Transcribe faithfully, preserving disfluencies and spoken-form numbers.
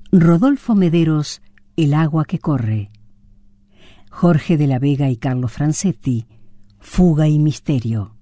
Rodolfo Mederos, El agua que corre. Jorge de la Vega y Carlos Francetti, Fuga y misterio.